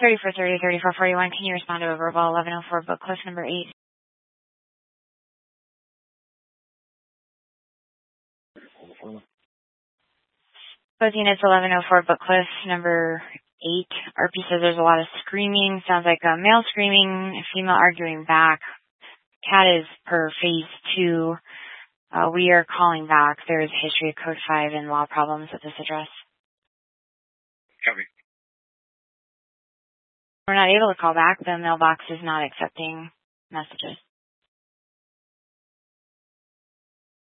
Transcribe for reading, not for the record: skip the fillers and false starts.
3430, 3441. Can you respond to a verbal 1104 book list number 8? Both units 1104 book list number 8. RP says there's a lot of screaming. Sounds like a male screaming, a female arguing back. Cat is per phase 2. We are calling back. There is history of code 5 and law problems at this address. Copy. We're not able to call back. The mailbox is not accepting messages.